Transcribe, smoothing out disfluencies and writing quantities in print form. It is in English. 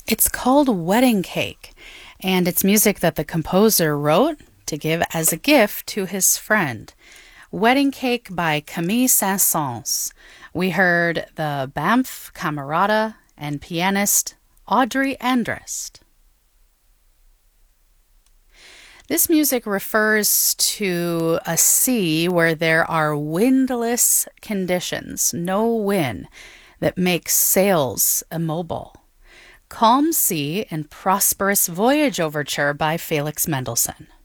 It's called Wedding Cake, and it's music that the composer wrote to give as a gift to his friend. Wedding Cake by Camille Saint-Saëns. We heard the Banff Camerata and pianist Audrey Andrest. This music refers to a sea where there are windless conditions, no wind, that makes sails immobile. Calm Sea and Prosperous Voyage Overture by Felix Mendelssohn.